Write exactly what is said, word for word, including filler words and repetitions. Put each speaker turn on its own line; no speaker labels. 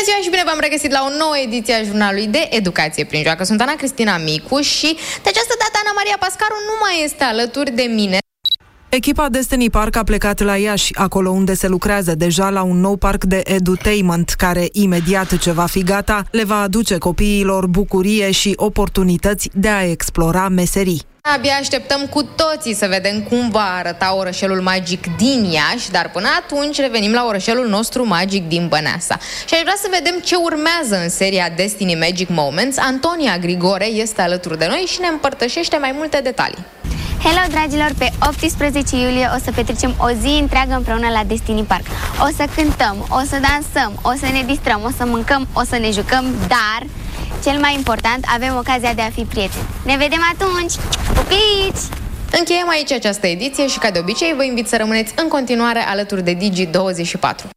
ziua și bine v-am regăsit la o nouă ediție a jurnalului de educație prin joacă. Sunt Ana Cristina Micu și de această dată Ana Maria Pascaru nu mai este alături de mine.
Echipa Destiny Park a plecat la Iași, acolo unde se lucrează deja la un nou parc de edutainment, care imediat ce va fi gata, le va aduce copiilor bucurie și oportunități de a explora meserii.
Abia așteptăm cu toții să vedem cum va arăta orășelul magic din Iași, dar până atunci revenim la orășelul nostru magic din Băneasa. Și aș vrea să vedem ce urmează în seria Destiny Magic Moments. Antonia Grigore este alături de noi și ne împărtășește mai multe detalii.
Hello, dragilor! Pe optsprezece iulie o să petrecem o zi întreagă împreună la Destiny Park. O să cântăm, o să dansăm, o să ne distrăm, o să mâncăm, o să ne jucăm, dar cel mai important, avem ocazia de a fi prieteni. Ne vedem atunci! Pupici!
Încheiem aici această ediție și, ca de obicei, vă invit să rămâneți în continuare alături de Digi douăzeci și patru.